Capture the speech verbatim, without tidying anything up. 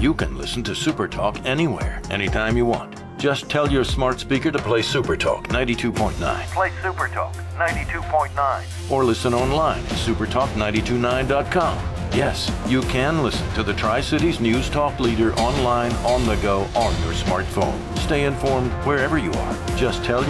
you can listen to Super Talk anywhere, anytime you want. Just tell your smart speaker to play Super Talk ninety-two point nine. Play Super Talk ninety-two point nine. Or listen online at super talk nine two nine dot com. Yes, you can listen to the Tri-Cities News Talk leader online, on the go, on your smartphone. Stay informed wherever you are. Just tell